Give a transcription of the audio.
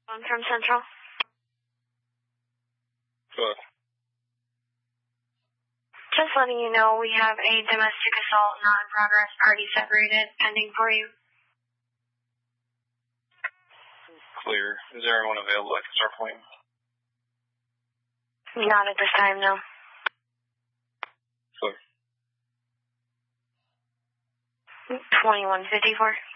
I'm from Central. Good. Just letting you know we have a domestic assault not in progress, already separated, pending for you. Clear. Is there anyone available I can start playing? Not at this time, no. Clear. 2154.